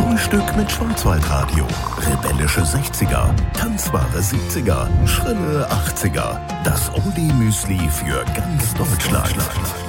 Frühstück mit Schwarzwaldradio. Rebellische 60er, tanzbare 70er, schrille 80er. Das Oldie-Müsli für ganz Deutschland.